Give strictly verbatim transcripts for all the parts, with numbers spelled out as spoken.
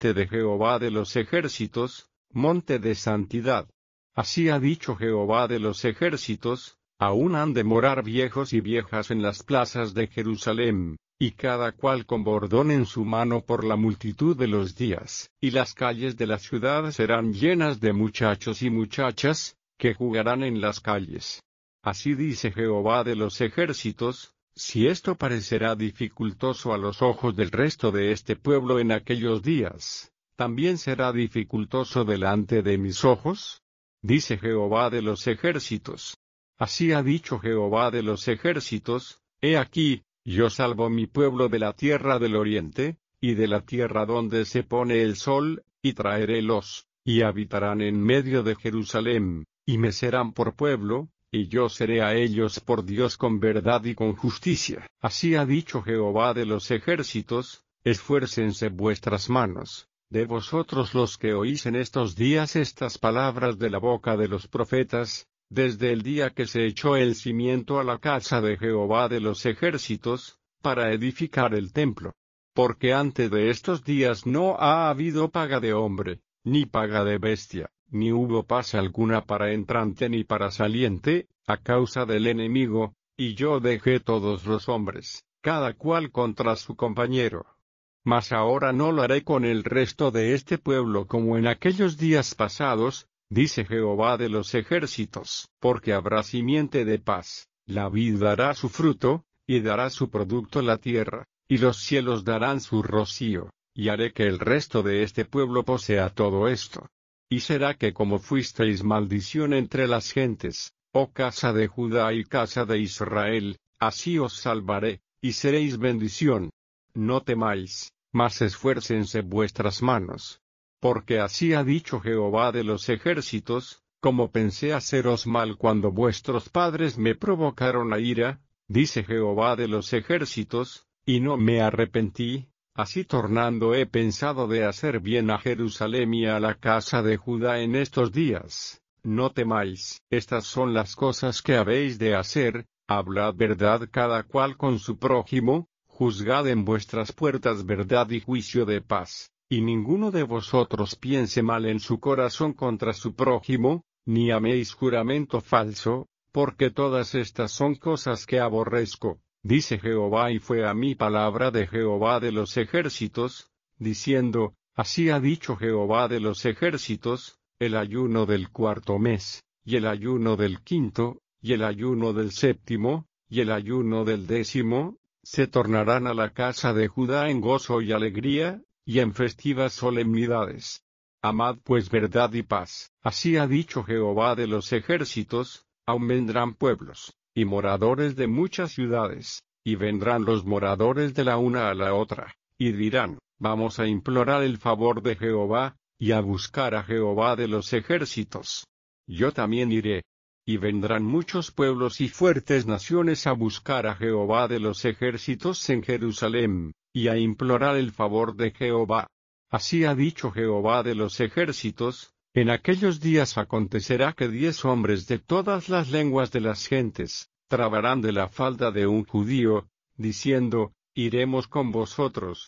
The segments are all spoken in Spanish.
monte de Jehová de los ejércitos, monte de santidad. Así ha dicho Jehová de los ejércitos, aún han de morar viejos y viejas en las plazas de Jerusalén, y cada cual con bordón en su mano por la multitud de los días. Y las calles de la ciudad serán llenas de muchachos y muchachas, que jugarán en las calles. Así dice Jehová de los ejércitos, si esto parecerá dificultoso a los ojos del resto de este pueblo en aquellos días, ¿también será dificultoso delante de mis ojos? Dice Jehová de los ejércitos. Así ha dicho Jehová de los ejércitos, he aquí, yo salvo mi pueblo de la tierra del oriente, y de la tierra donde se pone el sol, y traerélos, y habitarán en medio de Jerusalén, y me serán por pueblo, y yo seré a ellos por Dios con verdad y con justicia. Así ha dicho Jehová de los ejércitos, esfuércense vuestras manos, de vosotros los que oís en estos días estas palabras de la boca de los profetas, desde el día que se echó el cimiento a la casa de Jehová de los ejércitos, para edificar el templo. Porque antes de estos días no ha habido paga de hombre, ni paga de bestia, ni hubo paz alguna para entrante ni para saliente, a causa del enemigo, y yo dejé todos los hombres, cada cual contra su compañero. Mas ahora no lo haré con el resto de este pueblo como en aquellos días pasados, dice Jehová de los ejércitos, porque habrá simiente de paz, la vid dará su fruto, y dará su producto la tierra, y los cielos darán su rocío, y haré que el resto de este pueblo posea todo esto. Y será que como fuisteis maldición entre las gentes, oh casa de Judá y casa de Israel, así os salvaré, y seréis bendición. No temáis, mas esfuércense vuestras manos. Porque así ha dicho Jehová de los ejércitos, como pensé haceros mal cuando vuestros padres me provocaron a ira, dice Jehová de los ejércitos, y no me arrepentí, así tornando he pensado de hacer bien a Jerusalén y a la casa de Judá en estos días. No temáis, estas son las cosas que habéis de hacer, hablad verdad cada cual con su prójimo, juzgad en vuestras puertas verdad y juicio de paz. Y ninguno de vosotros piense mal en su corazón contra su prójimo, ni améis juramento falso, porque todas estas son cosas que aborrezco, dice Jehová. Y fue a mí palabra de Jehová de los ejércitos, diciendo, así ha dicho Jehová de los ejércitos, el ayuno del cuarto mes, y el ayuno del quinto, y el ayuno del séptimo, y el ayuno del décimo, se tornarán a la casa de Judá en gozo y alegría, y en festivas solemnidades. Amad pues verdad y paz. Así ha dicho Jehová de los ejércitos, aun vendrán pueblos, y moradores de muchas ciudades, y vendrán los moradores de la una a la otra, y dirán, vamos a implorar el favor de Jehová, y a buscar a Jehová de los ejércitos. Yo también iré. Y vendrán muchos pueblos y fuertes naciones a buscar a Jehová de los ejércitos en Jerusalén, y a implorar el favor de Jehová. Así ha dicho Jehová de los ejércitos, en aquellos días acontecerá que diez hombres de todas las lenguas de las gentes, trabarán de la falda de un judío, diciendo, iremos con vosotros.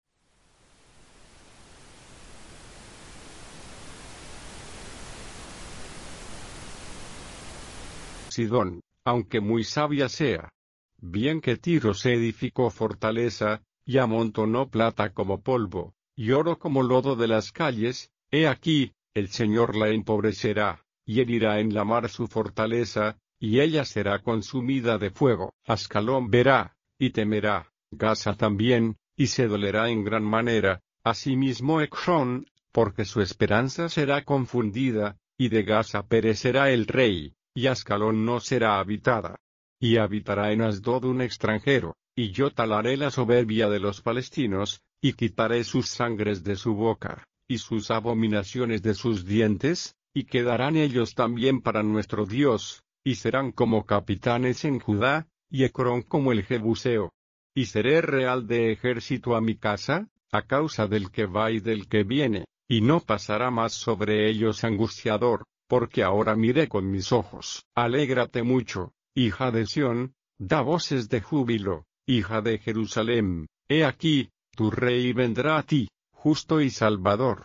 Sidón, aunque muy sabia sea. Bien que Tiro se edificó fortaleza, y amontonó plata como polvo, y oro como lodo de las calles, he aquí, el Señor la empobrecerá, y herirá en la mar su fortaleza, y ella será consumida de fuego. Ascalón verá, y temerá, Gaza también, y se dolerá en gran manera, asimismo Ecrón, porque su esperanza será confundida, y de Gaza perecerá el rey, y Ascalón no será habitada. Y habitará en Asdod un extranjero, y yo talaré la soberbia de los palestinos, y quitaré sus sangres de su boca, y sus abominaciones de sus dientes, y quedarán ellos también para nuestro Dios, y serán como capitanes en Judá, y Ecrón como el Jebuseo. Y seré real de ejército a mi casa, a causa del que va y del que viene, y no pasará más sobre ellos angustiador. Porque ahora miré con mis ojos. Alégrate mucho, hija de Sión, da voces de júbilo, hija de Jerusalén, he aquí, tu rey vendrá a ti, justo y salvador,